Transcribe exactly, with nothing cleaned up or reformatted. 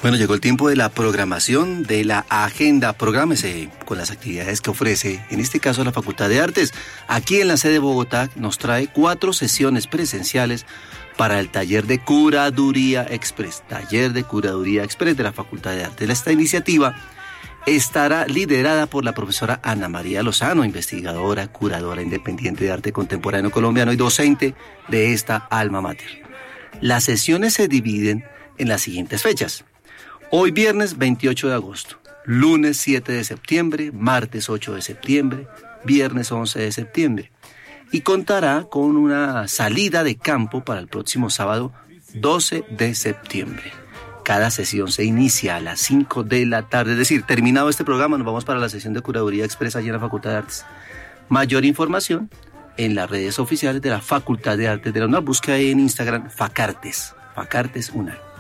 Bueno, llegó el tiempo de la programación, de la agenda. Prográmese con las actividades que ofrece, en este caso la Facultad de Artes. Aquí en la sede de Bogotá nos trae cuatro sesiones presenciales para el taller de Curaduría Express. Taller de Curaduría Express de la Facultad de Artes. Esta iniciativa estará liderada por la profesora Ana María Lozano, investigadora, curadora independiente de arte contemporáneo colombiano y docente de esta alma mater. Las sesiones se dividen en las siguientes fechas. Hoy viernes veintiocho de agosto, lunes siete de septiembre, martes ocho de septiembre, viernes once de septiembre. Y contará con una salida de campo para el próximo sábado doce de septiembre. Cada sesión se inicia a las cinco de la tarde, es decir, terminado este programa nos vamos para la sesión de Curaduría Express allí en la Facultad de Artes. Mayor información en las redes oficiales de la Facultad de Artes de la UNAM. Busca ahí en Instagram Facartes, Facartes UNAM.